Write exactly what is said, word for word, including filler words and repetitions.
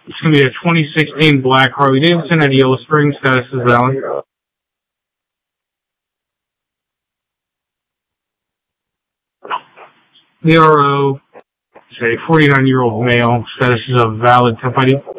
It's going to be a twenty sixteen black Harley Davidson at Yellow Springs. Status is valid. The R O is a forty-nine-year-old male. Status is a valid temp I D.